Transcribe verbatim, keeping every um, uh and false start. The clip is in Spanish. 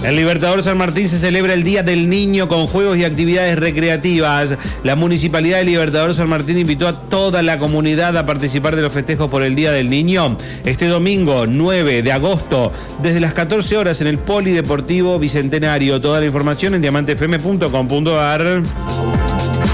En Libertador San Martín se celebra el Día del Niño con juegos y actividades recreativas. La Municipalidad de Libertador San Martín invitó a toda la comunidad a participar de los festejos por el Día del Niño este domingo nueve de agosto desde las catorce horas en el Polideportivo Bicentenario. Toda la información en diamante f m punto com punto a r.